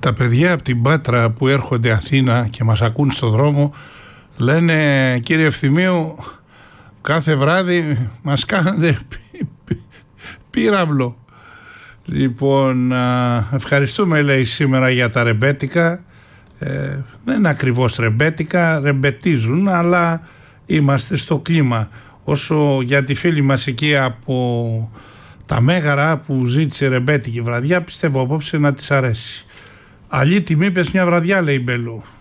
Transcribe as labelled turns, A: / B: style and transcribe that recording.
A: Τα παιδιά από την Πάτρα που έρχονται Αθήνα και μας ακούν στο δρόμο λένε, κύριε Ευθυμίου, κάθε βράδυ μας κάνετε πύραυλο. Λοιπόν, ευχαριστούμε, λέει, σήμερα για τα ρεμπέτικα. Δεν είναι ακριβώς ρεμπέτικα, ρεμπετίζουν, αλλά είμαστε στο κλίμα. Όσο για τη φίλη μας εκεί από τα Μέγαρα που ζήτησε ρεμπέτικη βραδιά, πιστεύω απόψε να της αρέσει. Αλλή τιμή πες μια βραδιά, λέει η Μπέλου.